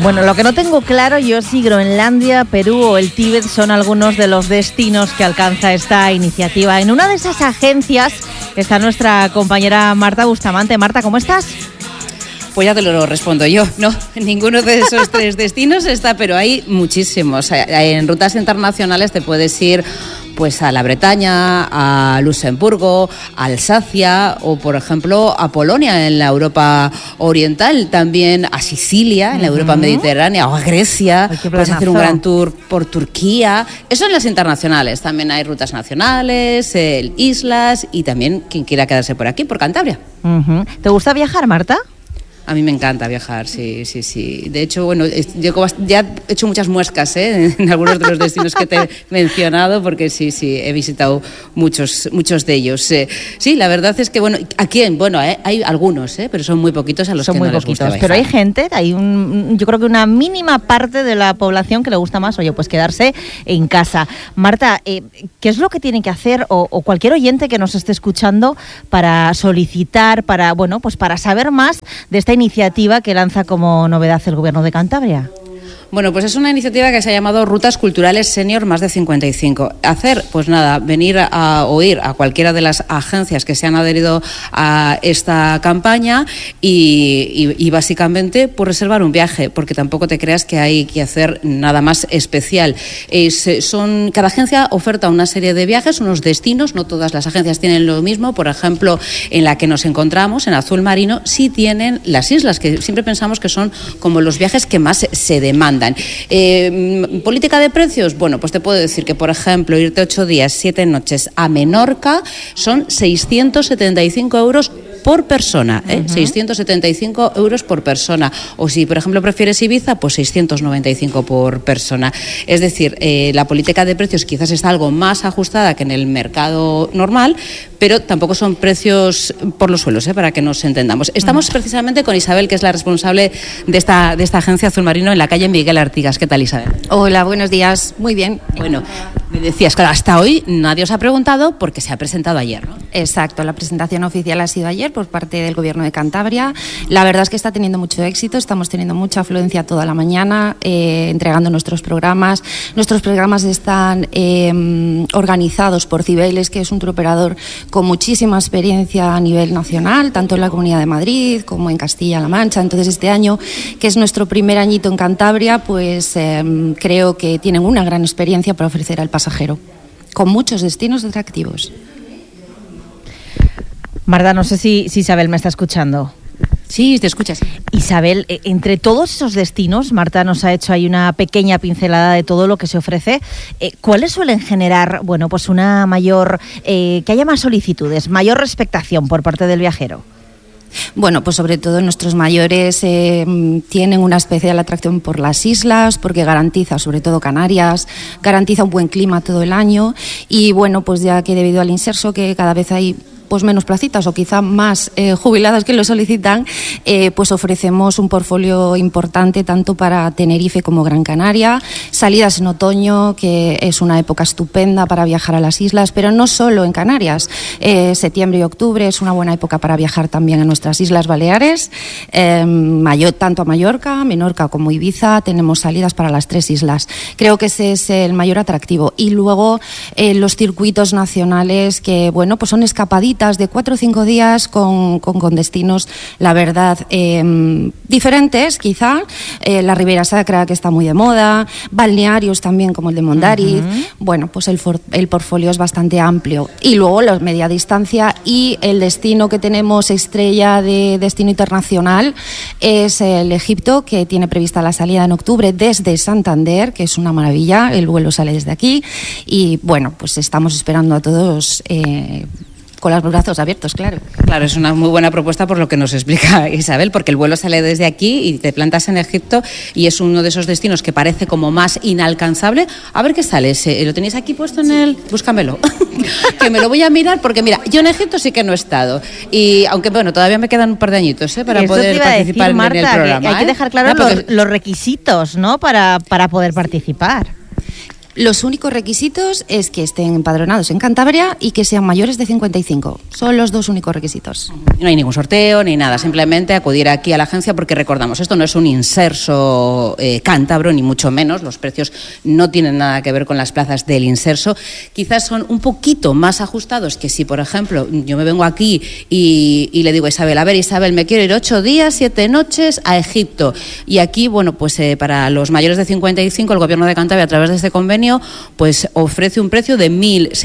Bueno, lo que no tengo claro yo si Groenlandia, Perú o el Tíbet son algunos de los destinos que alcanza esta iniciativa. En una de esas agencias está nuestra compañera Marta Bustamante. Marta, ¿cómo estás? Pues ya te lo respondo yo. No, ninguno de esos 3 destinos está, pero hay muchísimos. En rutas internacionales te puedes ir pues a la Bretaña, a Luxemburgo, a Alsacia o, por ejemplo, a Polonia en la Europa oriental, también a Sicilia en la Europa mediterránea o a Grecia. Puedes hacer un gran tour por Turquía. Eso en las internacionales. También hay rutas nacionales, islas y también quien quiera quedarse por aquí, por Cantabria. ¿Te gusta viajar, Marta? A mí me encanta viajar, sí. De hecho, bueno, yo ya he hecho muchas muescas en algunos de los destinos que te he mencionado, porque sí, he visitado muchos de ellos. Sí, la verdad es que, bueno, aquí, hay algunos, pero son muy poquitos a los que no les gusta viajar. Pero hay gente, yo creo que una mínima parte de la población que le gusta más, pues quedarse en casa. Marta, ¿qué es lo que tiene que hacer o cualquier oyente que nos esté escuchando para solicitar, para saber más de esta iniciativa que lanza como novedad el Gobierno de Cantabria? Bueno, pues es una iniciativa que se ha llamado Rutas Culturales Senior más de 55. Hacer, pues nada, venir a oír a cualquiera de las agencias que se han adherido a esta campaña y básicamente pues reservar un viaje, porque tampoco te creas que hay que hacer nada más especial. Cada agencia oferta una serie de viajes, unos destinos, no todas las agencias tienen lo mismo. Por ejemplo, en la que nos encontramos, en Azul Marino, sí tienen las islas, que siempre pensamos que son como los viajes que más se demandan. ¿Política de precios? Bueno, pues te puedo decir que, por ejemplo, irte 8 días, 7 noches a Menorca son 675 euros por persona, 675 euros por persona. O si, por ejemplo, prefieres Ibiza, pues 695 por persona. Es decir, la política de precios quizás está algo más ajustada que en el mercado normal, pero tampoco son precios por los suelos, para que nos entendamos. Estamos precisamente con Isabel, que es la responsable de esta agencia Azul Marino, en la calle Miguel Artigas. ¿Qué tal, Isabel? Hola, buenos días. Muy bien. Bueno, me decías, claro, hasta hoy nadie os ha preguntado porque se ha presentado ayer, ¿no? Exacto, la presentación oficial ha sido ayer por parte del Gobierno de Cantabria. La verdad es que está teniendo mucho éxito, estamos teniendo mucha afluencia toda la mañana, entregando nuestros programas. Nuestros programas están organizados por Cibeles, que es un turoperador con muchísima experiencia a nivel nacional, tanto en la Comunidad de Madrid como en Castilla-La Mancha. Entonces, este año, que es nuestro primer añito en Cantabria, pues creo que tienen una gran experiencia para ofrecer al pasajero, con muchos destinos atractivos. Marta, no sé si Isabel me está escuchando. Sí, te escuchas. Isabel, entre todos esos destinos, Marta nos ha hecho ahí una pequeña pincelada de todo lo que se ofrece. ¿Cuáles suelen generar, pues una mayor, que haya más solicitudes, mayor expectación por parte del viajero? Bueno, pues sobre todo nuestros mayores tienen una especial atracción por las islas, porque garantiza, sobre todo Canarias, garantiza un buen clima todo el año y pues ya que debido al inserso que cada vez hay pues menos placitas o quizá más jubiladas que lo solicitan, pues ofrecemos un portfolio importante tanto para Tenerife como Gran Canaria, salidas en otoño, que es una época estupenda para viajar a las islas, pero no solo en Canarias. Septiembre y octubre es una buena época para viajar también a nuestras Islas Baleares, tanto a Mallorca, Menorca como Ibiza, tenemos salidas para las 3 islas. Creo que ese es el mayor atractivo. Y luego los circuitos nacionales que, pues son escapaditas de 4 o 5 días con destinos, la verdad, diferentes quizá. La Ribera Sacra, que está muy de moda, balnearios también como el de Mondariz. Pues el portfolio es bastante amplio. Y luego la media distancia y el destino que tenemos estrella de destino internacional es el Egipto, que tiene prevista la salida en octubre desde Santander, que es una maravilla, el vuelo sale desde aquí y pues estamos esperando a todos con los brazos abiertos, claro. Claro, es una muy buena propuesta por lo que nos explica Isabel, porque el vuelo sale desde aquí y te plantas en Egipto y es uno de esos destinos que parece como más inalcanzable. A ver qué sale, ¿lo tenéis aquí puesto en el...? Búscamelo, que me lo voy a mirar, porque mira, yo en Egipto sí que no he estado y aunque todavía me quedan un par de añitos para poder participar en el programa. Hay que dejar claro los requisitos, ¿no?, para poder participar. Los únicos requisitos es que estén empadronados en Cantabria y que sean mayores de 55. Son los dos únicos requisitos. No hay ningún sorteo ni nada, simplemente acudir aquí a la agencia porque recordamos, esto no es un inserso cántabro, ni mucho menos. Los precios no tienen nada que ver con las plazas del inserso. Quizás son un poquito más ajustados que si, por ejemplo, yo me vengo aquí y le digo a Isabel, a ver, Isabel, me quiero ir 8 días, 7 noches a Egipto. Y aquí, bueno, pues para los mayores de 55, el Gobierno de Cantabria, a través de este convenio, pues ofrece un precio de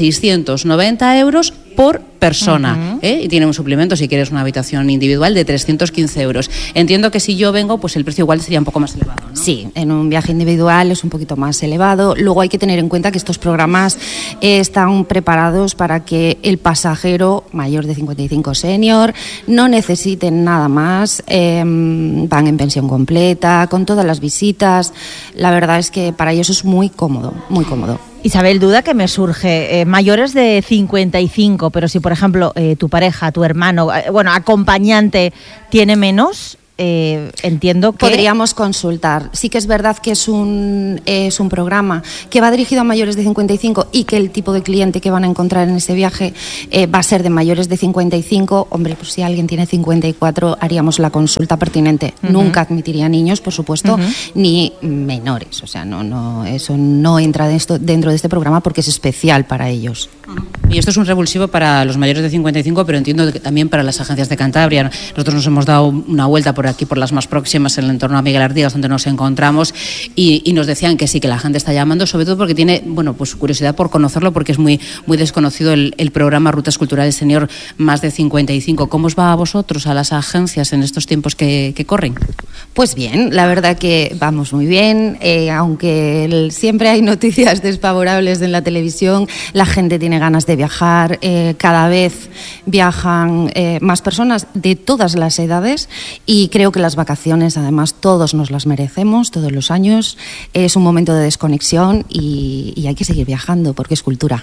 1.690 euros por persona, y tiene un suplemento si quieres una habitación individual de 315 euros. Entiendo que si yo vengo, pues el precio igual sería un poco más elevado, ¿no? Sí, en un viaje individual es un poquito más elevado. Luego hay que tener en cuenta que estos programas están preparados para que el pasajero mayor de 55 senior no necesiten nada más, van en pensión completa, con todas las visitas. La verdad es que para ellos es muy cómodo, muy cómodo. Isabel, duda que me surge, mayores de 55, pero si por ejemplo tu pareja, tu hermano, acompañante tiene menos, entiendo que... Podríamos consultar. Sí que es verdad que es un programa que va dirigido a mayores de 55 y que el tipo de cliente que van a encontrar en ese viaje va a ser de mayores de 55. Hombre, pues si alguien tiene 54 haríamos la consulta pertinente. Nunca admitiría niños, por supuesto, ni menores. O sea, eso no entra dentro de este programa porque es especial para ellos. Y esto es un revulsivo para los mayores de 55, pero entiendo que también para las agencias de Cantabria. Nosotros nos hemos dado una vuelta por aquí, por las más próximas, en el entorno a Miguel Artigas, donde nos encontramos, y nos decían que sí, que la gente está llamando, sobre todo porque tiene, pues curiosidad por conocerlo, porque es muy, muy desconocido el programa Rutas Culturales Senior más de 55. ¿Cómo os va a vosotros, a las agencias, en estos tiempos que corren? Pues bien, la verdad que vamos muy bien, aunque siempre hay noticias desfavorables en la televisión, la gente tiene ganas de viajar, cada vez viajan más personas de todas las edades, y creo que las vacaciones además todos nos las merecemos todos los años. Es un momento de desconexión y hay que seguir viajando porque es cultura.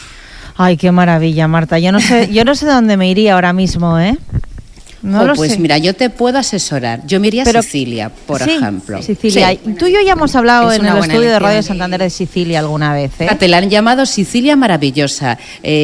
Ay, qué maravilla, Marta. Yo no sé dónde me iría ahora mismo, ¿eh? Pues sé. Mira, yo te puedo asesorar. Yo me iría a Sicilia, por ejemplo. Sicilia. Sí. Tú y yo ya hemos hablado en el estudio de Radio Santander de Sicilia alguna vez, ¿eh? Te la han llamado Sicilia maravillosa.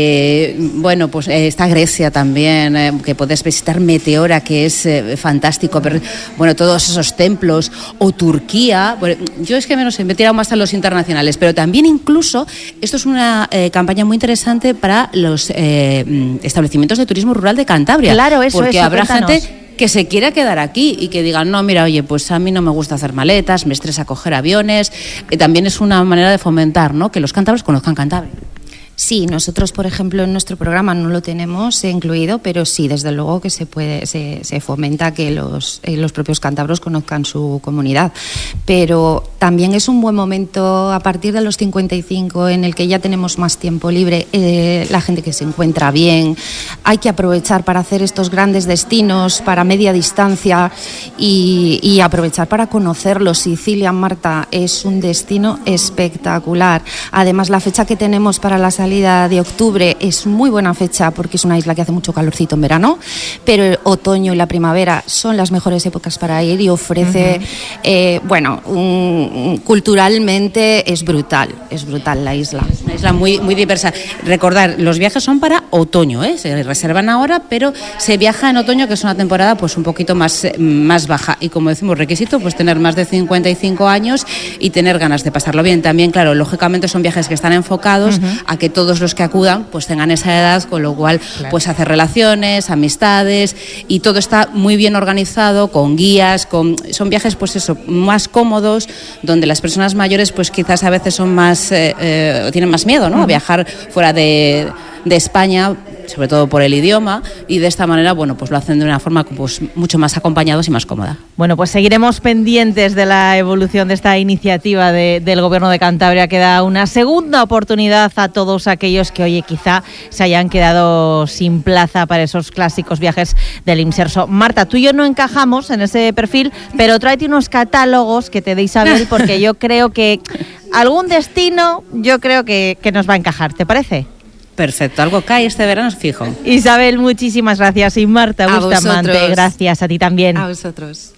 Pues está Grecia también, que puedes visitar Meteora, que es fantástico. Pero, todos esos templos. O Turquía. Yo es que me he tirado más a los internacionales, pero también incluso esto es una campaña muy interesante para los establecimientos de turismo rural de Cantabria. Claro, eso porque es. Habrá gente que se quiera quedar aquí y que digan, no, mira, oye, pues a mí no me gusta hacer maletas, me estresa coger aviones. También es una manera de fomentar, ¿no?, que los cántabros conozcan Cantabria. Sí, nosotros, por ejemplo, en nuestro programa no lo tenemos incluido, pero sí, desde luego que se fomenta que los propios cántabros conozcan su comunidad. Pero también es un buen momento, a partir de los 55, en el que ya tenemos más tiempo libre, la gente que se encuentra bien. Hay que aprovechar para hacer estos grandes destinos para media distancia y aprovechar para conocerlos. Sicilia, Marta, es un destino espectacular. Además, la fecha que tenemos para la salida de octubre es muy buena fecha porque es una isla que hace mucho calorcito en verano, pero el otoño y la primavera son las mejores épocas para ir y ofrece, culturalmente es brutal la isla. Es una isla muy, muy diversa. Recordar, los viajes son para otoño, se reservan ahora, pero se viaja en otoño, que es una temporada pues un poquito más baja, y como decimos, requisito pues tener más de 55 años y tener ganas de pasarlo bien. También, claro, lógicamente son viajes que están enfocados a que todos los que acudan pues tengan esa edad, con lo cual pues hacer relaciones, amistades, y todo está muy bien organizado, con guías, son viajes pues eso, más cómodos, donde las personas mayores pues quizás a veces son más tienen más miedo, ¿no?, a viajar fuera de España, sobre todo por el idioma, y de esta manera, pues lo hacen de una forma pues mucho más acompañados y más cómoda. Bueno, pues seguiremos pendientes de la evolución de esta iniciativa del Gobierno de Cantabria, que da una segunda oportunidad a todos aquellos que, oye, quizá se hayan quedado sin plaza para esos clásicos viajes del inserso. Marta, tú y yo no encajamos en ese perfil, pero tráete unos catálogos que te dé Isabel, porque yo creo que algún destino que nos va a encajar, ¿te parece? Perfecto, algo cae este verano es fijo. Isabel, muchísimas gracias. Y Marta Bustamante, gracias a ti también. A vosotros.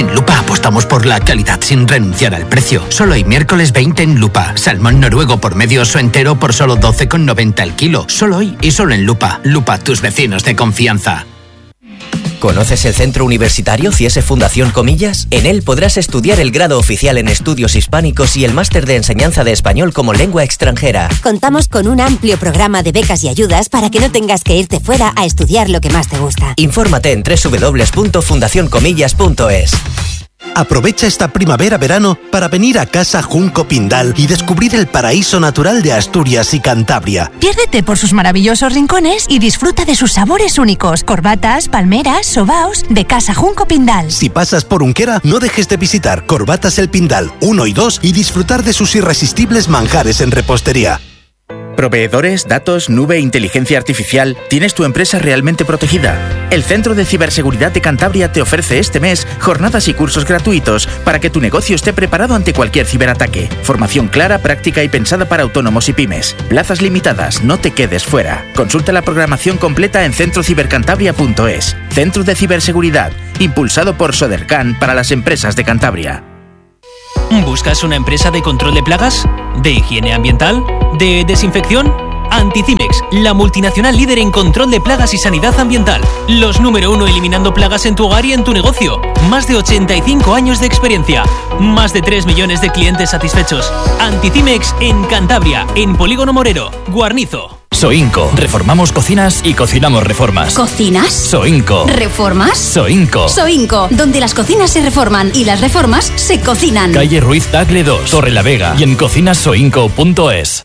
En Lupa apostamos por la calidad sin renunciar al precio. Solo hoy miércoles 20 en Lupa. Salmón noruego por medio oso entero por solo 12,90 el kilo. Solo hoy y solo en Lupa. Lupa, tus vecinos de confianza. ¿Conoces el Centro Universitario CIESE Fundación Comillas? En él podrás estudiar el grado oficial en estudios hispánicos y el máster de enseñanza de español como lengua extranjera. Contamos con un amplio programa de becas y ayudas para que no tengas que irte fuera a estudiar lo que más te gusta. Infórmate en www.fundacioncomillas.es. Aprovecha esta primavera-verano para venir a Casa Junco Pindal y descubrir el paraíso natural de Asturias y Cantabria. Piérdete por sus maravillosos rincones y disfruta de sus sabores únicos. Corbatas, palmeras, sobaos de Casa Junco Pindal. Si pasas por Unquera, no dejes de visitar Corbatas el Pindal 1 y 2 y disfrutar de sus irresistibles manjares en repostería. Proveedores, datos, nube, inteligencia artificial. ¿Tienes tu empresa realmente protegida? El Centro de Ciberseguridad de Cantabria te ofrece este mes jornadas y cursos gratuitos para que tu negocio esté preparado ante cualquier ciberataque. Formación clara, práctica y pensada para autónomos y pymes. Plazas limitadas, no te quedes fuera. Consulta la programación completa en centrocibercantabria.es. Centro de Ciberseguridad, impulsado por Sodercan para las empresas de Cantabria. ¿Buscas una empresa de control de plagas? ¿De higiene ambiental? ¿De desinfección? Anticimex, la multinacional líder en control de plagas y sanidad ambiental. Los número 1 eliminando plagas en tu hogar y en tu negocio. Más de 85 años de experiencia. Más de 3 millones de clientes satisfechos. Anticimex en Cantabria, en Polígono Morero, Guarnizo. Soinco. Reformamos cocinas y cocinamos reformas. ¿Cocinas? Soinco. ¿Reformas? Soinco. Soinco, donde las cocinas se reforman y las reformas se cocinan. Calle Ruiz Tagle 2, Torrelavega y en cocinasoinco.es.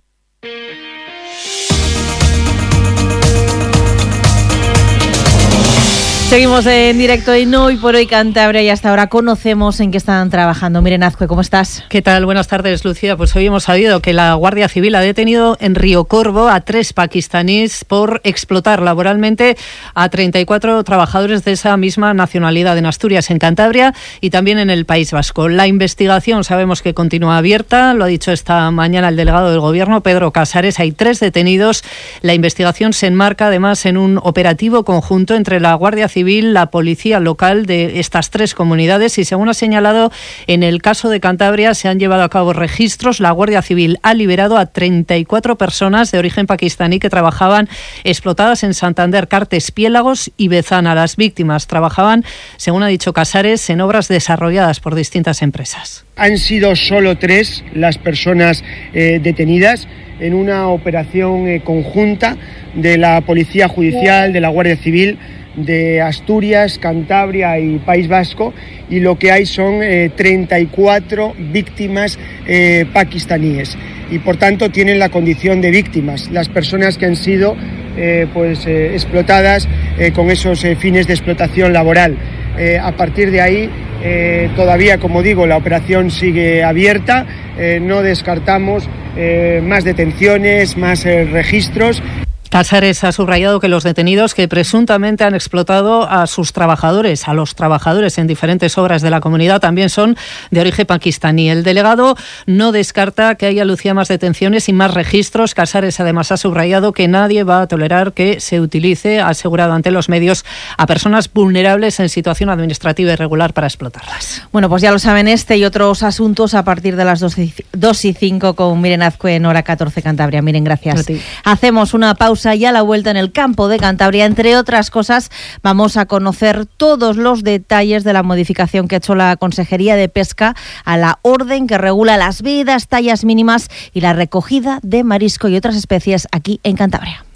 Seguimos en directo en Hoy por Hoy Cantabria y hasta ahora conocemos en qué están trabajando. Miren, Azcue, ¿cómo estás? ¿Qué tal? Buenas tardes, Lucía. Pues hoy hemos sabido que la Guardia Civil ha detenido en Río Corvo a 3 pakistaníes por explotar laboralmente a 34 trabajadores de esa misma nacionalidad en Asturias, en Cantabria y también en el País Vasco. La investigación sabemos que continúa abierta, lo ha dicho esta mañana el delegado del Gobierno, Pedro Casares. Hay 3 detenidos. La investigación se enmarca además en un operativo conjunto entre la Guardia Civil, la policía local de estas 3 comunidades y, según ha señalado, en el caso de Cantabria se han llevado a cabo registros. La Guardia Civil ha liberado a 34 personas de origen pakistaní que trabajaban explotadas en Santander, Cartes, Piélagos y Bezana. Las víctimas trabajaban, según ha dicho Casares, en obras desarrolladas por distintas empresas. Han sido solo 3 las personas detenidas en una operación conjunta de la Policía Judicial, de la Guardia Civil, de Asturias, Cantabria y País Vasco, y lo que hay son 34 víctimas pakistaníes y por tanto tienen la condición de víctimas las personas que han sido explotadas con esos fines de explotación laboral. A partir de ahí todavía, como digo, la operación sigue abierta, no descartamos más detenciones, más registros. Casares ha subrayado que los detenidos que presuntamente han explotado a sus trabajadores, a los trabajadores en diferentes obras de la comunidad, también son de origen pakistaní. El delegado no descarta que haya, Lucía, más detenciones y más registros. Casares además ha subrayado que nadie va a tolerar que se utilice, ha asegurado ante los medios, a personas vulnerables en situación administrativa irregular para explotarlas. Bueno, pues ya lo saben, este y otros asuntos a partir de las 2:05 con Miren Azcue en Hora 14 Cantabria. Miren, gracias. Hacemos una pausa y a la vuelta en el campo de Cantabria, entre otras cosas, vamos a conocer todos los detalles de la modificación que ha hecho la Consejería de Pesca a la orden que regula las vidas, tallas mínimas y la recogida de marisco y otras especies aquí en Cantabria.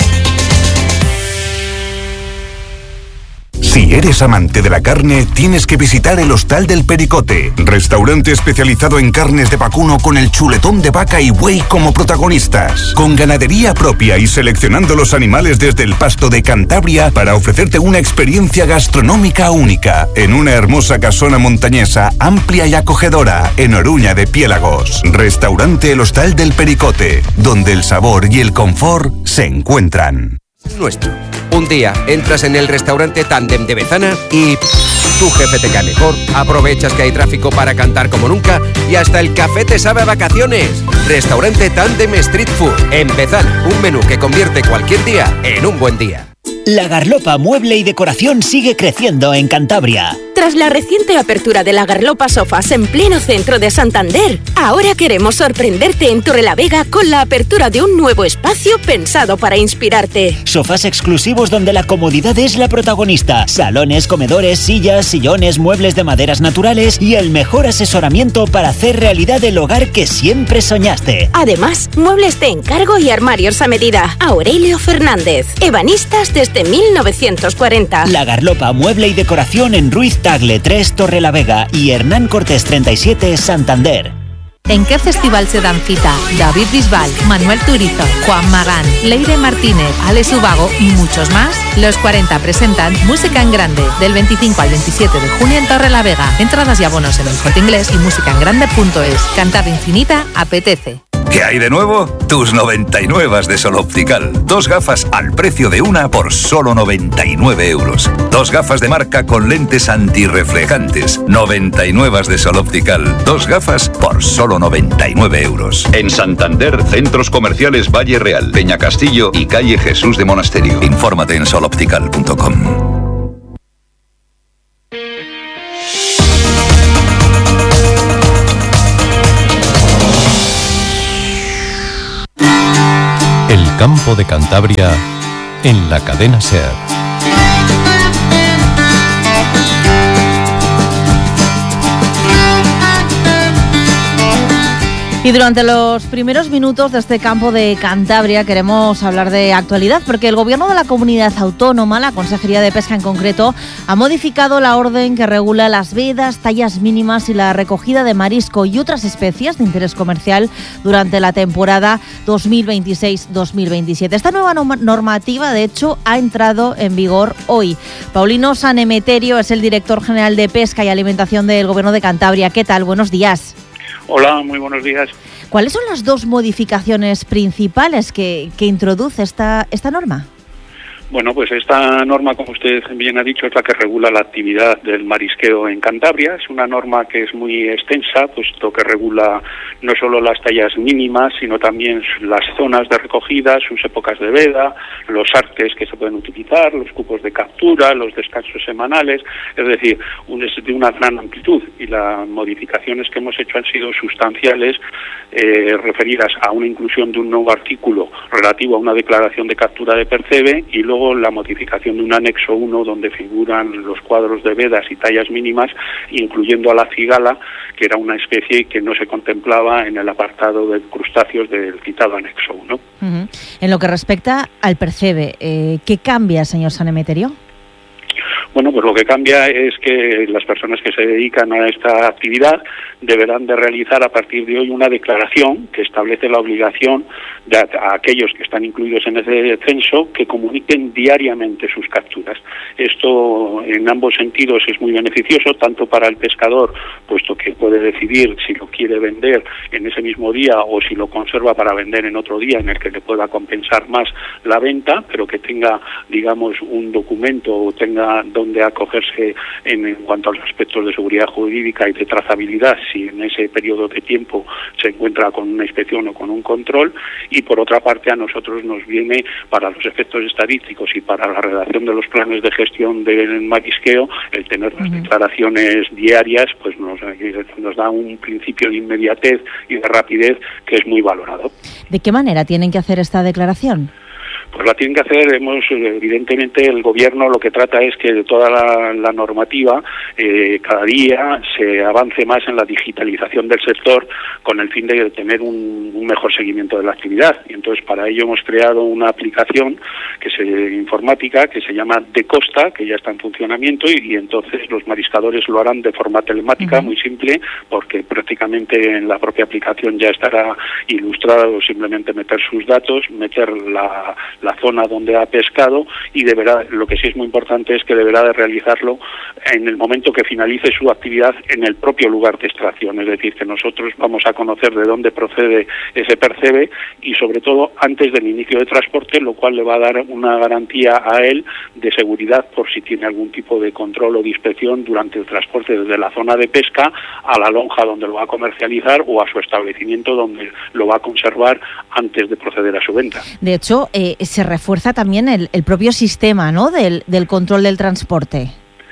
Si eres amante de la carne, tienes que visitar el Hostal del Pericote, restaurante especializado en carnes de vacuno con el chuletón de vaca y buey como protagonistas, con ganadería propia y seleccionando los animales desde el pasto de Cantabria para ofrecerte una experiencia gastronómica única, en una hermosa casona montañesa amplia y acogedora, en Oruña de Piélagos. Restaurante El Hostal del Pericote, donde el sabor y el confort se encuentran. Nuestro. Un día entras en el restaurante Tándem de Bezana y tu jefe te cae mejor, aprovechas que hay tráfico para cantar como nunca y hasta el café te sabe a vacaciones. Restaurante Tándem Street Food en Bezana, un menú que convierte cualquier día en un buen día. La Garlopa Mueble y Decoración sigue creciendo en Cantabria. Tras la reciente apertura de la Garlopa Sofás en pleno centro de Santander, ahora queremos sorprenderte en Torrelavega con la apertura de un nuevo espacio pensado para inspirarte. Sofás exclusivos donde la comodidad es la protagonista. Salones, comedores, sillas, sillones, muebles de maderas naturales y el mejor asesoramiento para hacer realidad el hogar que siempre soñaste. Además, muebles de encargo y armarios a medida. Aurelio Fernández. Ebanistas desde 1940. La Garlopa, mueble y decoración en Ruiz Tagle 3, Torrelavega y Hernán Cortés 37, Santander. ¿En qué festival se dan cita David Bisbal, Manuel Turizo, Juan Magán, Leire Martínez, Alex Ubago y muchos más? Los 40 presentan Música en Grande del 25 al 27 de junio en Torrelavega. Entradas y abonos en El Corte Inglés y musicaengrande.es. Cantar infinita apetece. ¿Qué hay de nuevo? Tus 99 de Sol Optical. 2 gafas al precio de una por solo 99 euros. 2 gafas de marca con lentes antirreflejantes. 99 de Sol Optical. 2 gafas por solo 99 euros. En Santander, centros comerciales Valle Real, Peña Castillo y calle Jesús de Monasterio. Infórmate en soloptical.com. El campo de Cantabria en la cadena SER. Y durante los primeros minutos de este campo de Cantabria queremos hablar de actualidad, porque el Gobierno de la Comunidad Autónoma, la Consejería de Pesca en concreto, ha modificado la orden que regula las vedas, tallas mínimas y la recogida de marisco y otras especies de interés comercial durante la temporada 2026-2027. Esta nueva normativa, de hecho, ha entrado en vigor hoy. Paulino San Emeterio es el director general de Pesca y Alimentación del Gobierno de Cantabria. ¿Qué tal? Buenos días. Hola, muy buenos días. ¿Cuáles son las dos modificaciones principales que introduce esta norma? Bueno, pues esta norma, como usted bien ha dicho, es la que regula la actividad del marisqueo en Cantabria. Es una norma que es muy extensa, puesto que regula no solo las tallas mínimas, sino también las zonas de recogida, sus épocas de veda, los artes que se pueden utilizar, los cupos de captura, los descansos semanales, es decir, es de una gran amplitud, y las modificaciones que hemos hecho han sido sustanciales, referidas a una inclusión de un nuevo artículo relativo a una declaración de captura de percebe, y luego la modificación de un anexo 1 donde figuran los cuadros de vedas y tallas mínimas, incluyendo a la cigala, que era una especie que no se contemplaba en el apartado de crustáceos del citado anexo 1. Uh-huh. En lo que respecta al percebe, ¿qué cambia, señor San Emeterio? Bueno, pues lo que cambia es que las personas que se dedican a esta actividad deberán de realizar a partir de hoy una declaración que establece la obligación de a aquellos que están incluidos en ese censo que comuniquen diariamente sus capturas. Esto en ambos sentidos es muy beneficioso, tanto para el pescador, puesto que puede decidir si lo quiere vender en ese mismo día o si lo conserva para vender en otro día en el que le pueda compensar más la venta, pero que tenga, digamos, un documento o tenga donde acogerse en cuanto a los aspectos de seguridad jurídica y de trazabilidad, si en ese periodo de tiempo se encuentra con una inspección o con un control. Y por otra parte, a nosotros nos viene, para los efectos estadísticos y para la redacción de los planes de gestión del marisqueo, el tener las declaraciones diarias, pues nos da un principio de inmediatez y de rapidez que es muy valorado. ¿De qué manera tienen que hacer esta declaración? Pues la tienen que hacer, evidentemente el Gobierno lo que trata es que de toda la normativa cada día se avance más en la digitalización del sector con el fin de tener un mejor seguimiento de la actividad. Y entonces para ello hemos creado una aplicación informática que se llama De Costa, que ya está en funcionamiento, y entonces los mariscadores lo harán de forma telemática, muy simple, porque prácticamente en la propia aplicación ya estará ilustrado, simplemente meter sus datos, meter la zona donde ha pescado, y lo que sí es muy importante es que deberá de realizarlo en el momento que finalice su actividad en el propio lugar de extracción, es decir, que nosotros vamos a conocer de dónde procede ese percebe y sobre todo antes del inicio de transporte, lo cual le va a dar una garantía a él de seguridad por si tiene algún tipo de control o de inspección durante el transporte desde la zona de pesca a la lonja donde lo va a comercializar o a su establecimiento donde lo va a conservar antes de proceder a su venta. De hecho, se refuerza también el propio sistema, ¿no?, del control del transporte.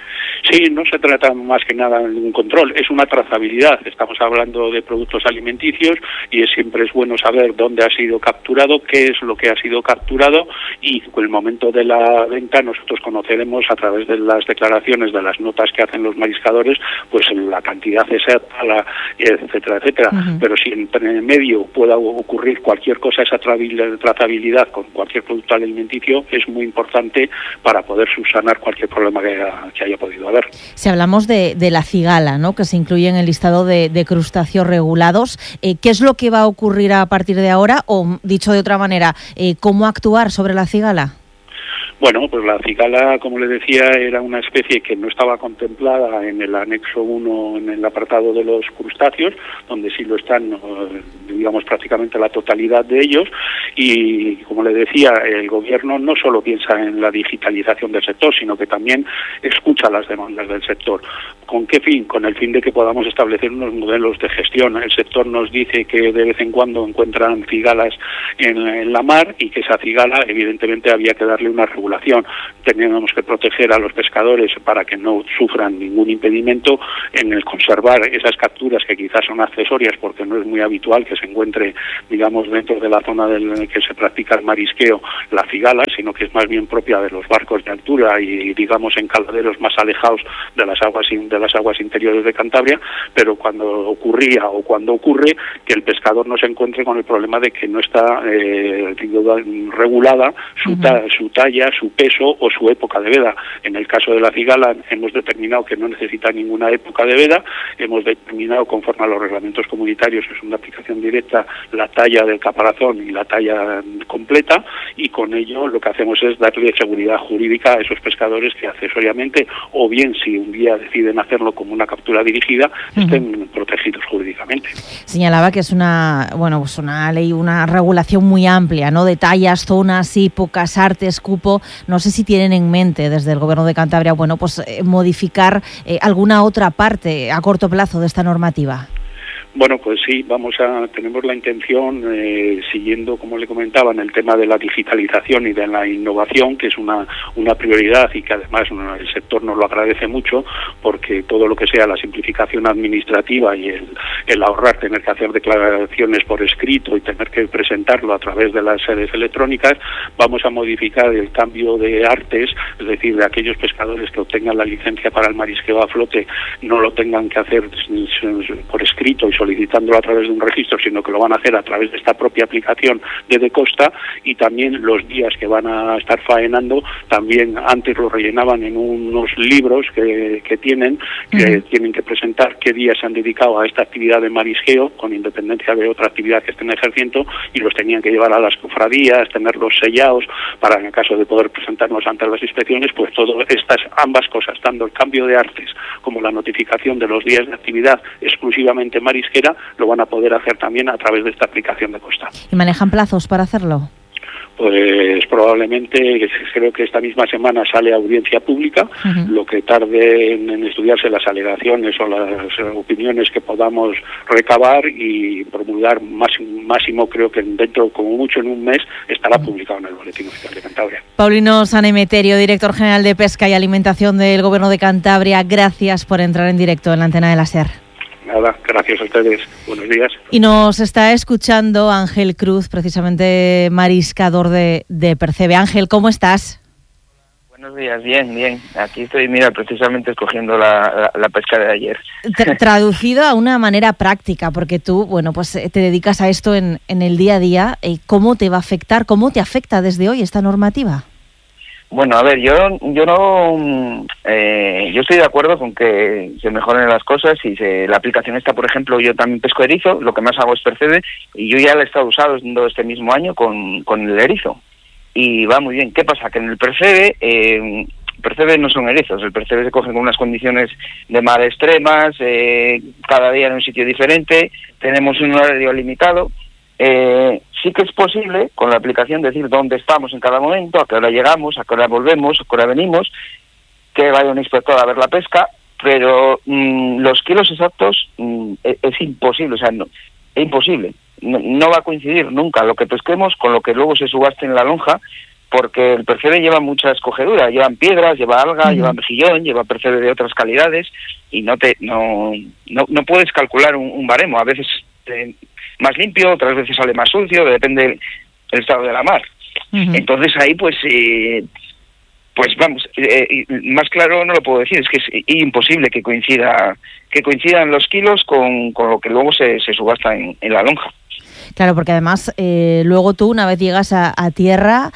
Sí, no se trata más que nada de un control, es una trazabilidad. Estamos hablando de productos alimenticios y siempre es bueno saber dónde ha sido capturado, qué es lo que ha sido capturado, y en el momento de la venta nosotros conoceremos a través de las declaraciones, de las notas que hacen los mariscadores, pues la cantidad exacta, etcétera, etcétera. Pero si en el medio pueda ocurrir cualquier cosa, esa trazabilidad con cualquier producto alimenticio es muy importante para poder subsanar cualquier problema que haya podido haber. Si hablamos de la cigala, ¿no?, que se incluye en el listado de crustáceos regulados, ¿qué es lo que va a ocurrir a partir de ahora? O, dicho de otra manera, ¿cómo actuar sobre la cigala? Bueno, pues la cigala, como le decía, era una especie que no estaba contemplada en el anexo 1, en el apartado de los crustáceos, donde sí lo están, digamos, prácticamente la totalidad de ellos, y como le decía, el gobierno no solo piensa en la digitalización del sector, sino que también escucha las demandas del sector. ¿Con qué fin? Con el fin de que podamos establecer unos modelos de gestión. El sector nos dice que de vez en cuando encuentran cigalas en la mar, y que esa cigala, evidentemente, había que darle una regulación. Teníamos que proteger a los pescadores para que no sufran ningún impedimento en el conservar esas capturas que quizás son accesorias, porque no es muy habitual que se encuentre, digamos, dentro de la zona en que se practica el marisqueo la cigala, sino que es más bien propia de los barcos de altura y, digamos, en caladeros más alejados de las aguas interiores de Cantabria. Pero cuando ocurría o cuando ocurre, que el pescador no se encuentre con el problema de que no está regulada su talla, su peso o su época de veda. En el caso de la cigala hemos determinado que no necesita ninguna época de veda, hemos determinado, conforme a los reglamentos comunitarios, que es una aplicación directa, la talla del caparazón y la talla completa, y con ello lo que hacemos es darle seguridad jurídica a esos pescadores que accesoriamente, o bien si un día deciden hacerlo como una captura dirigida, estén protegidos jurídicamente. Señalaba que es una ley, una regulación muy amplia, ¿no?, de tallas, zonas, épocas, artes, cupo. No sé si tienen en mente desde el Gobierno de Cantabria, modificar alguna otra parte a corto plazo de esta normativa. Bueno, pues sí, tenemos la intención, siguiendo, como le comentaba, en el tema de la digitalización y de la innovación, que es una prioridad y que además el sector nos lo agradece mucho, porque todo lo que sea la simplificación administrativa y el ahorrar tener que hacer declaraciones por escrito y tener que presentarlo a través de las sedes electrónicas, vamos a modificar el cambio de artes, es decir, de aquellos pescadores que obtengan la licencia para el marisqueo a flote, no lo tengan que hacer por escrito y solicitándolo a través de un registro, sino que lo van a hacer a través de esta propia aplicación de Decosta, y también los días que van a estar faenando, también antes lo rellenaban en unos libros que tienen que presentar qué días se han dedicado a esta actividad de marisqueo, con independencia de otra actividad que estén ejerciendo, y los tenían que llevar a las cofradías, tenerlos sellados, para en el caso de poder presentarnos ante las inspecciones, pues todas ambas cosas, tanto el cambio de artes como la notificación de los días de actividad exclusivamente marisqueo, lo van a poder hacer también a través de esta aplicación de Costa. ¿Y manejan plazos para hacerlo? Pues probablemente, creo que esta misma semana sale a audiencia pública, lo que tarde en estudiarse las alegaciones o las opiniones que podamos recabar y promulgar máximo, creo que dentro, como mucho en un mes, estará publicado en el Boletín Oficial de Cantabria. Paulino Sanemeterio, director general de Pesca y Alimentación del Gobierno de Cantabria, gracias por entrar en directo en la antena de la SER. Nada, gracias a ustedes. Buenos días. Y nos está escuchando Ángel Cruz, precisamente mariscador de Percebe. Ángel, ¿cómo estás? Buenos días, bien. Aquí estoy, precisamente escogiendo la pesca de ayer. Traducido a una manera práctica, porque tú, te dedicas a esto en el día a día. ¿Cómo te va a afectar, cómo te afecta desde hoy esta normativa? Bueno, a ver, yo estoy de acuerdo con que se mejoren las cosas y la aplicación esta, por ejemplo, yo también pesco erizo, lo que más hago es Percebe, y yo ya la he estado usando este mismo año con el erizo, y va muy bien. ¿Qué pasa? Que en el Percebe no son erizos, el Percebe se coge con unas condiciones de mar extremas, cada día en un sitio diferente, tenemos un horario limitado. Sí que es posible con la aplicación decir dónde estamos en cada momento, a qué hora llegamos, a qué hora volvemos, a qué hora venimos, que vaya un inspector a ver la pesca, pero los kilos exactos es imposible, es imposible. No va a coincidir nunca lo que pesquemos con lo que luego se subaste en la lonja, porque el percebe lleva mucha escogeduras, llevan piedras, lleva alga, lleva mejillón, lleva percebe de otras calidades, y no puedes calcular un baremo. A veces más limpio, otras veces sale más sucio, depende del estado de la mar. Entonces ahí pues vamos, más claro no lo puedo decir, es que es imposible que coincidan los kilos con lo que luego se subasta en la lonja. Claro, porque además luego tú, una vez llegas a tierra,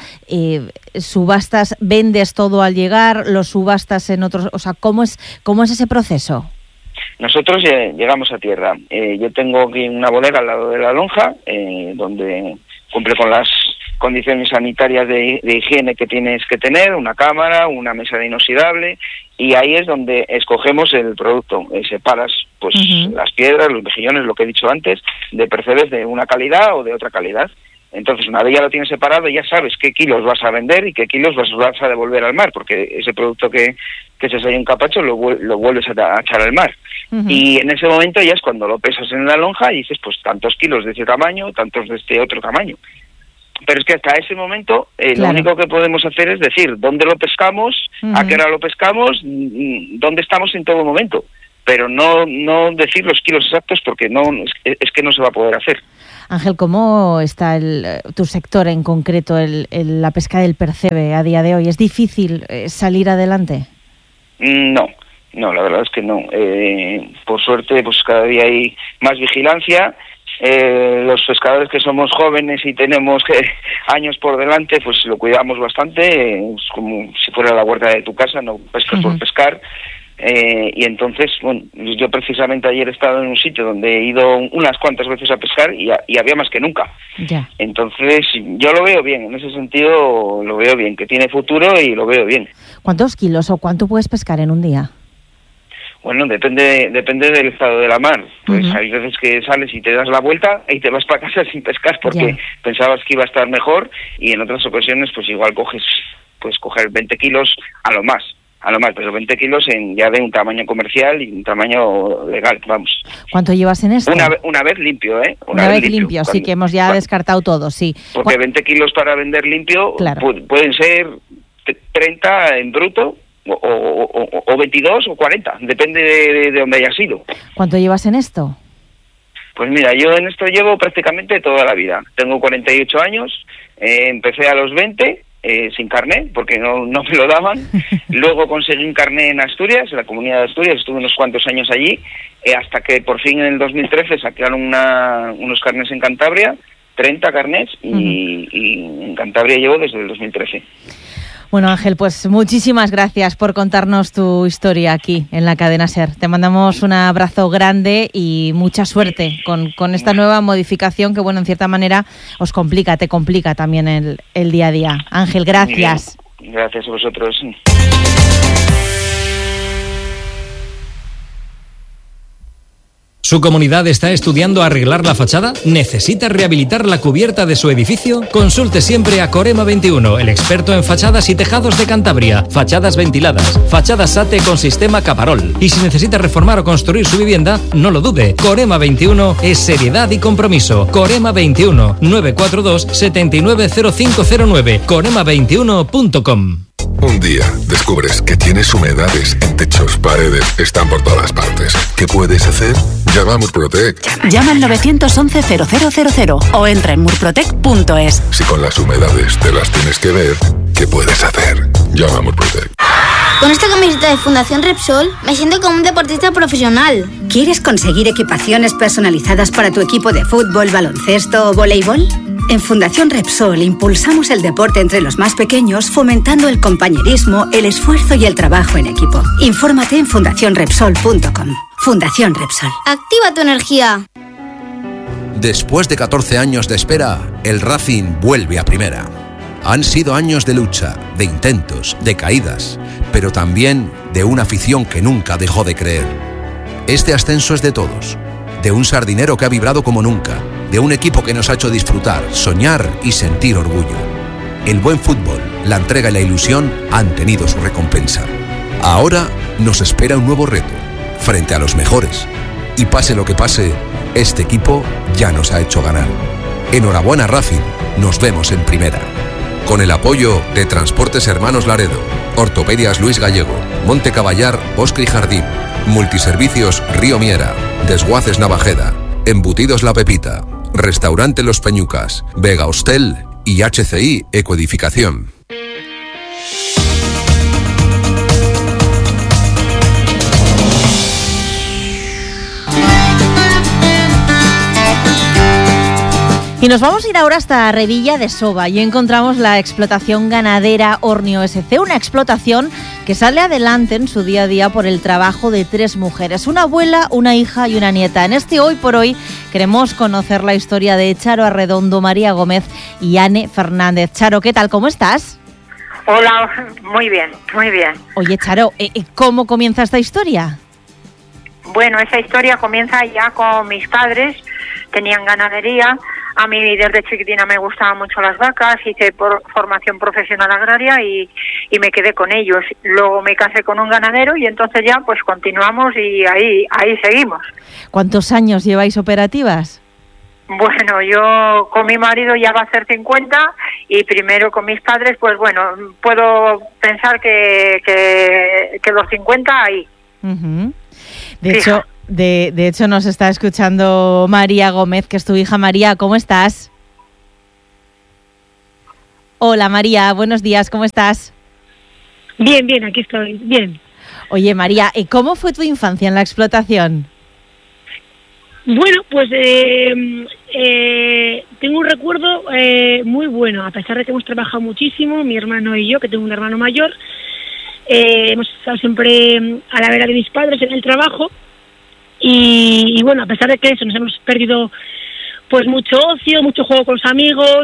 subastas, vendes todo al llegar, lo subastas en otros... O sea, ¿cómo es ese proceso? Nosotros llegamos a tierra. Yo tengo aquí una bodega al lado de la lonja, donde cumple con las condiciones sanitarias de higiene que tienes que tener, una cámara, una mesa de inoxidable, y ahí es donde escogemos el producto. Separas pues las piedras, los mejillones, lo que he dicho antes, de percebes de una calidad o de otra calidad. Entonces, una vez ya lo tienes separado, ya sabes qué kilos vas a vender y qué kilos vas a devolver al mar, porque ese producto que se sella en capacho lo vuelves a echar al mar. Y en ese momento ya es cuando lo pesas en la lonja y dices, pues tantos kilos de este tamaño, tantos de este otro tamaño. Pero es que hasta ese momento lo único que podemos hacer es decir dónde lo pescamos, a qué hora lo pescamos, dónde estamos en todo momento. Pero no decir los kilos exactos, porque es que no se va a poder hacer. Ángel, ¿cómo está tu sector en concreto, la pesca del percebe a día de hoy? ¿Es difícil salir adelante? No, la verdad es que no. Por suerte, pues cada día hay más vigilancia. Los pescadores que somos jóvenes y tenemos años por delante, pues lo cuidamos bastante. Es como si fuera la huerta de tu casa, no pescas por pescar. Y entonces, bueno, yo precisamente ayer he estado en un sitio donde he ido unas cuantas veces a pescar y había más que nunca. Ya. Entonces, yo lo veo bien, en ese sentido lo veo bien, que tiene futuro y lo veo bien. ¿Cuántos kilos o cuánto puedes pescar en un día? Bueno, depende del estado de la mar. Pues hay veces que sales y te das la vuelta y te vas para casa sin pescar porque pensabas que iba a estar mejor, y en otras ocasiones pues igual puedes coger 20 kilos a lo más, pero 20 kilos ya de un tamaño comercial y un tamaño legal, vamos. ¿Cuánto llevas en esto? Una vez limpio, ¿eh? Una vez limpio, sí, que hemos ya descartado todo, sí. Porque 20 kilos para vender limpio pueden ser 30 en bruto, o 22 o 40, depende de dónde haya sido. ¿Cuánto llevas en esto? Pues mira, yo en esto llevo prácticamente toda la vida. Tengo 48 años, empecé a los 20, sin carné, porque no me lo daban. Luego conseguí un carné en Asturias, en la Comunidad de Asturias, estuve unos cuantos años allí, hasta que por fin en el 2013 sacaron unos carnés en Cantabria, 30 carnés, y en Cantabria llevo desde el 2013. Bueno, Ángel, pues muchísimas gracias por contarnos tu historia aquí en la cadena SER. Te mandamos un abrazo grande y mucha suerte con esta nueva modificación que, bueno, en cierta manera te complica también el día a día. Ángel, gracias. Gracias a vosotros. ¿Su comunidad está estudiando arreglar la fachada? ¿Necesita rehabilitar la cubierta de su edificio? Consulte siempre a Corema 21, el experto en fachadas y tejados de Cantabria. Fachadas ventiladas, fachadas SATE con sistema Caparol. Y si necesita reformar o construir su vivienda, no lo dude. Corema 21 es seriedad y compromiso. Corema 21 942 790509. Corema21.com. Un día descubres que tienes humedades en techos, paredes, están por todas partes. ¿Qué puedes hacer? Llama a Murprotec. Llama al 911-0000 o entra en murprotec.es. Si con las humedades te las tienes que ver, ¿qué puedes hacer? Llama a Murprotec. Con esta camiseta de Fundación Repsol me siento como un deportista profesional. ¿Quieres conseguir equipaciones personalizadas para tu equipo de fútbol, baloncesto o voleibol? En Fundación Repsol impulsamos el deporte entre los más pequeños, fomentando el compañerismo, el esfuerzo y el trabajo en equipo. Infórmate en fundacionrepsol.com. Fundación Repsol. Activa tu energía. Después de 14 años de espera, el Racing vuelve a primera. Han sido años de lucha, de intentos, de caídas, pero también de una afición que nunca dejó de creer. Este ascenso es de todos, de un sardinero que ha vibrado como nunca, de un equipo que nos ha hecho disfrutar, soñar y sentir orgullo. El buen fútbol, la entrega y la ilusión han tenido su recompensa. Ahora nos espera un nuevo reto, frente a los mejores. Y pase lo que pase, este equipo ya nos ha hecho ganar. Enhorabuena Racing, nos vemos en primera. con el apoyo de Transportes Hermanos Laredo, Ortopedias Luis Gallego, Monte Caballar, Bosque y Jardín, Multiservicios Río Miera, Desguaces Navajeda, Embutidos La Pepita, Restaurante Los Peñucas, Vega Hostel y HCI Ecoedificación. Y nos vamos a ir ahora hasta Revilla de Soba y encontramos la explotación ganadera Ornio SC, una explotación que sale adelante en su día a día por el trabajo de 3 mujeres, una abuela, una hija y una nieta. En este Hoy por Hoy queremos conocer la historia de Charo Arredondo, María Gómez y Anne Fernández. Charo, ¿qué tal? ¿Cómo estás? Hola, muy bien, muy bien. Oye, Charo, ¿cómo comienza esta historia? Bueno, esa historia comienza ya con mis padres, tenían ganadería. A mí desde chiquitina me gustaban mucho las vacas, hice formación profesional agraria y me quedé con ellos. Luego me casé con un ganadero y entonces ya pues continuamos y ahí seguimos. ¿Cuántos años lleváis operativas? Bueno, yo con mi marido ya va a ser 50 y primero con mis padres, pues bueno, puedo pensar que los 50 ahí. Uh-huh. De hecho, nos está escuchando María Gómez, que es tu hija. María, ¿cómo estás? Hola, María, buenos días, ¿cómo estás? Bien, bien, aquí estoy, bien. Oye, María, ¿cómo fue tu infancia en la explotación? Bueno, pues tengo un recuerdo muy bueno, a pesar de que hemos trabajado muchísimo, mi hermano y yo, que tengo un hermano mayor, hemos estado siempre a la vera de mis padres en el trabajo. Y bueno, a pesar de que eso, nos hemos perdido pues mucho ocio, mucho juego con los amigos,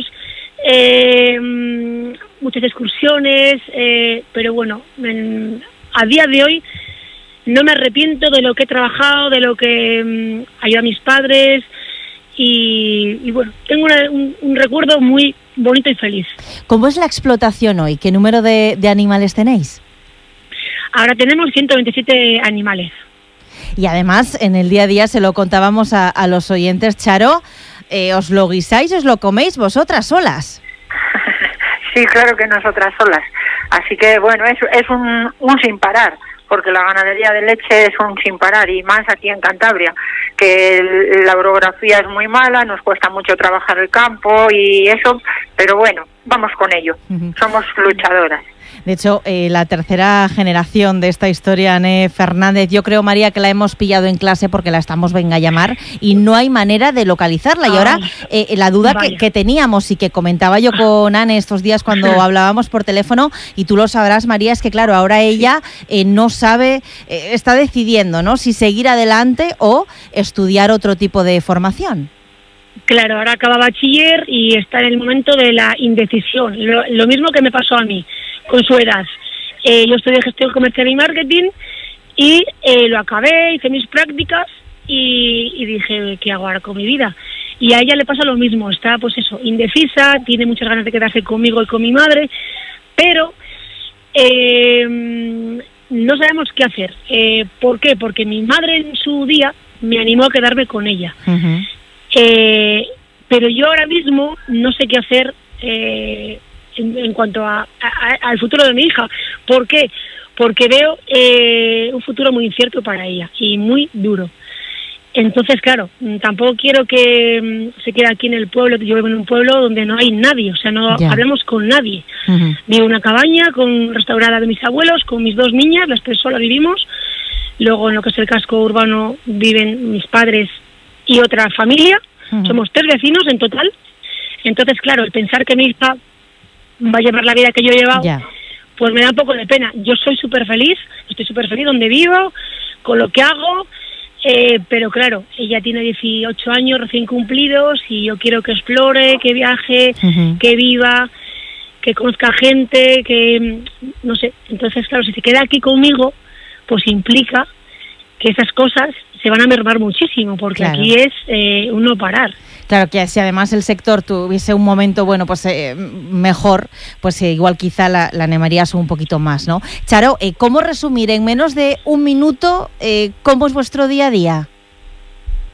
muchas excursiones, pero bueno, a día de hoy no me arrepiento de lo que he trabajado, de lo que ayudé a mis padres y bueno, tengo un recuerdo muy bonito y feliz. ¿Cómo es la explotación hoy? ¿Qué número de animales tenéis? Ahora tenemos 127 animales. Y además, en el día a día se lo contábamos a los oyentes, Charo, ¿os lo guisáis, os lo coméis vosotras solas? Sí, claro que nosotras solas. Así que, bueno, es un sin parar, porque la ganadería de leche es un sin parar, y más aquí en Cantabria, que la orografía es muy mala, nos cuesta mucho trabajar el campo y eso, pero bueno, vamos con ello. Uh-huh. Somos luchadoras. De hecho, la tercera generación de esta historia, Anne Fernández, yo creo, María, que la hemos pillado en clase porque la estamos venga a llamar y no hay manera de localizarla. Y ahora, la duda que teníamos y que comentaba yo con Anne estos días cuando hablábamos por teléfono, y tú lo sabrás, María, es que claro, ahora ella no sabe, está decidiendo, ¿no?, si seguir adelante o estudiar otro tipo de formación. Claro, ahora acaba bachiller y está en el momento de la indecisión. Lo mismo que me pasó a mí con su edad. Yo estudié gestión comercial y marketing y lo acabé, hice mis prácticas y dije, ¿qué hago ahora con mi vida? Y a ella le pasa lo mismo, está pues eso, indecisa, tiene muchas ganas de quedarse conmigo y con mi madre, pero no sabemos qué hacer. ¿Por qué? Porque mi madre en su día me animó a quedarme con ella. Uh-huh. Pero yo ahora mismo no sé qué hacer en cuanto al futuro de mi hija. ¿Por qué? Porque veo un futuro muy incierto para ella y muy duro. Entonces, claro, tampoco quiero que se quede aquí en el pueblo. Yo vivo en un pueblo donde no hay nadie, o sea, no hablamos con nadie. Uh-huh. Vivo en una cabaña restaurada de mis abuelos, con mis 2 niñas, las 3 solas vivimos. Luego, en lo que es el casco urbano, viven mis padres y otra familia. Uh-huh. Somos 3 vecinos en total. Entonces, claro, el pensar que mi hija va a llevar la vida que yo he llevado, pues me da un poco de pena. Yo soy súper feliz, estoy súper feliz donde vivo, con lo que hago, pero claro, ella tiene 18 años recién cumplidos y yo quiero que explore, que viaje, uh-huh, que viva, que conozca gente, que no sé. Entonces, claro, si se queda aquí conmigo, pues implica que esas cosas se van a mermar muchísimo, porque aquí es un no parar. Claro, que si además el sector tuviese un momento, bueno, pues mejor, pues igual quizá la animarías un poquito más, ¿no? Charo, ¿cómo resumir en menos de un minuto cómo es vuestro día a día?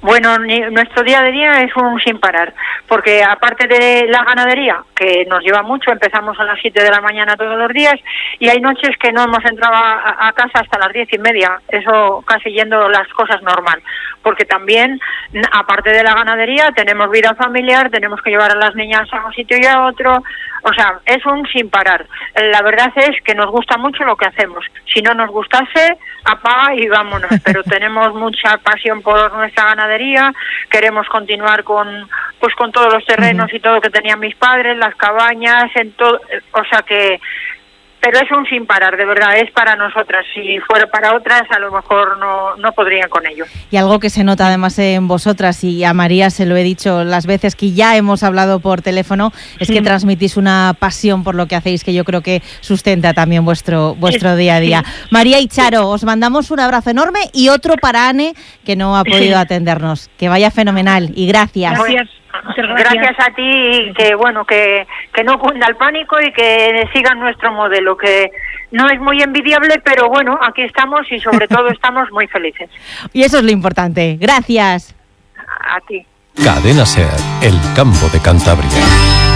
Bueno, nuestro día a día es un sin parar, porque aparte de la ganadería, que nos lleva mucho, empezamos a las 7 de la mañana todos los días, y hay noches que no hemos entrado a casa hasta las 10:30, eso casi yendo las cosas normal, porque también, aparte de la ganadería, tenemos vida familiar, tenemos que llevar a las niñas a un sitio y a otro, o sea, es un sin parar. La verdad es que nos gusta mucho lo que hacemos. Si no nos gustase, apaga y vámonos, pero tenemos mucha pasión por nuestra ganadería, queremos continuar con todos los terrenos y todo que tenían mis padres, las cabañas, en todo, o sea que, pero es un sin parar, de verdad, es para nosotras. Si fuera para otras, a lo mejor no podrían con ello. Y algo que se nota además en vosotras, y a María se lo he dicho las veces que ya hemos hablado por teléfono, es que transmitís una pasión por lo que hacéis, que yo creo que sustenta también vuestro día a día. María y Charo, os mandamos un abrazo enorme y otro para Ane, que no ha podido atendernos. Que vaya fenomenal y gracias. Gracias a ti, y que bueno, que no cunda el pánico y que sigan nuestro modelo, que no es muy envidiable, pero bueno, aquí estamos y sobre todo estamos muy felices. Y eso es lo importante. Gracias. A ti. Cadena SER, el campo de Cantabria.